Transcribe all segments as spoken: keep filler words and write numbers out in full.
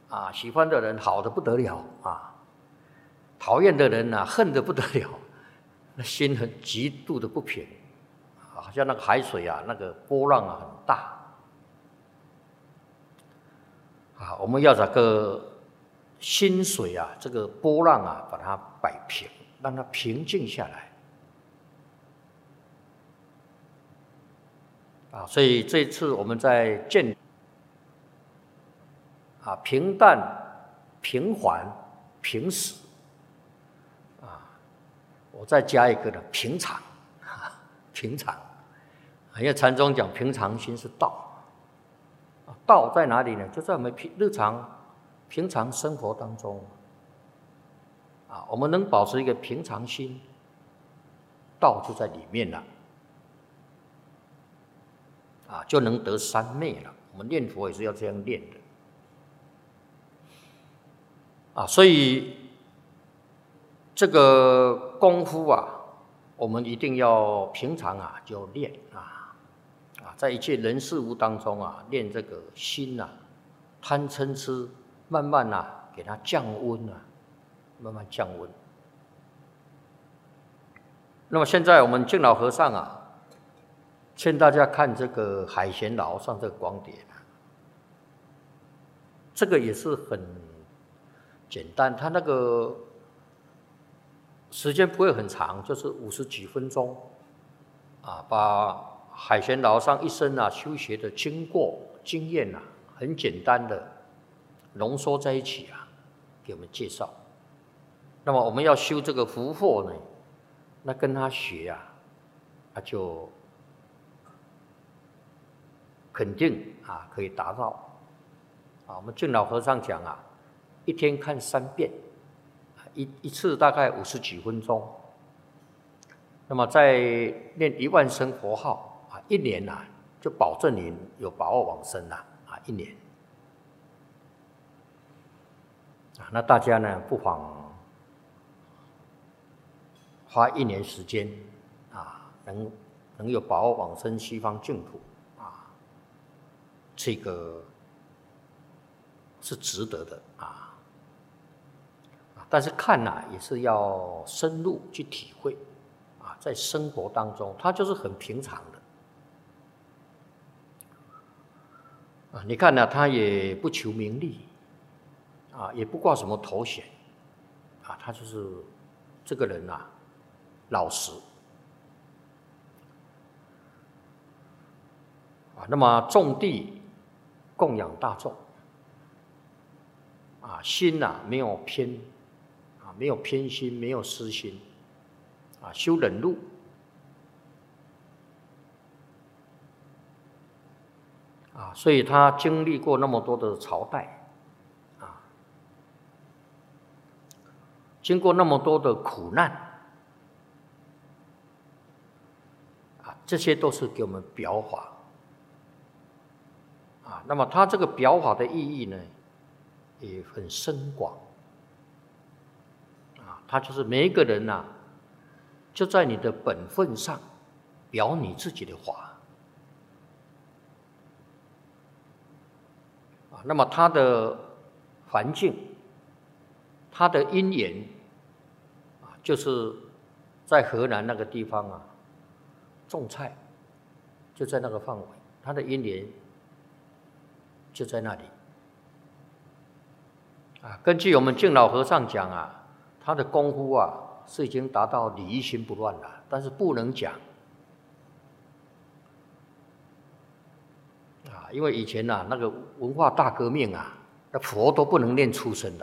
啊，喜欢的人好的不得了啊，讨厌的人啊恨得不得了，那心很极度的不平，好像那个海水啊，那个波浪啊很大啊，我们要这个心水啊，这个波浪啊，把它摆平，让它平静下来啊。所以这次我们在见啊平淡、平缓、平实啊，我再加一个呢平常，平常，因为禅宗讲平常心是道。道在哪里呢？就在我们平日常平常生活当中啊，我们能保持一个平常心，道就在里面了啊，就能得三昧了。我们念佛也是要这样念的啊，所以这个功夫啊，我们一定要平常啊就练啊。在一切人事物当中啊，练这个心啊，贪嗔痴，慢慢啊，给它降温啊，慢慢降温。那么现在我们净老和尚啊，劝大家看这个海贤老和尚这个光碟，这个也是很简单，他那个时间不会很长，就是五十几分钟啊，把海贤老和尚一生啊修学的经过经验啊，很简单的浓缩在一起啊，给我们介绍。那么我们要修这个福祸呢，那跟他学啊，那就肯定啊可以达到。啊，我们净老和尚讲啊，一天看三遍，一一次大概五十几分钟。那么再念一万声佛号。啊，一年啊，就保证你有把握往生啦！啊，一年啊，那大家呢，不妨花一年时间啊，能能有把握往生西方净土啊，这个是值得的啊。但是看呐、啊，也是要深入去体会啊，在生活当中，它就是很平常的。啊，你看呢、啊，他也不求名利，啊，也不挂什么头衔，啊，他就是这个人啊，老实，啊，那么种地供养大众，啊，心呐、啊、没有偏，啊，没有偏心，没有私心，啊，修忍辱。啊，所以他经历过那么多的朝代，啊，经过那么多的苦难，啊，这些都是给我们表法，啊，那么他这个表法的意义呢，也很深广，啊，他就是每一个人呐、啊，就在你的本分上表你自己的法。那么他的环境，他的因缘啊，就是在河南那个地方啊，种菜，就在那个范围，他的因缘就在那里啊。根据我们净老和尚讲啊，他的功夫啊是已经达到礼义心不乱了，但是不能讲。因为以前呐、啊，那个文化大革命啊，那佛都不能念出声的，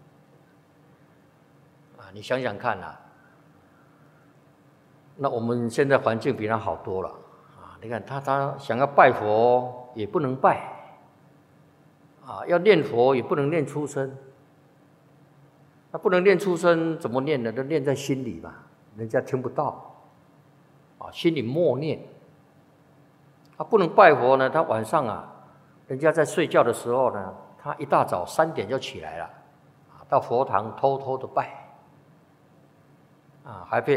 啊，你想想看啊，那我们现在环境比他好多了啊！你看他他想要拜佛也不能拜，啊，要念佛也不能念出声，那不能念出声怎么念呢？都念在心里嘛，人家听不到，啊，心里默念。他不能拜佛呢，他晚上啊，人家在睡觉的时候呢，他一大早三点就起来了，啊，到佛堂偷偷的拜，啊，还被